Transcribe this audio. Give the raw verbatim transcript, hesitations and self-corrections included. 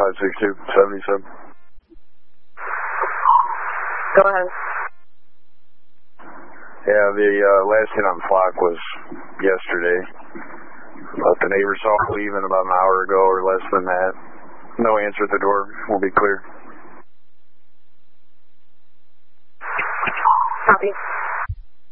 five six two, seventy-seven. Go ahead. Yeah, the uh, last hit on Flock was yesterday. But the neighbor saw him leaving about an hour ago or less than that. No answer at the door. We'll be clear. Copy.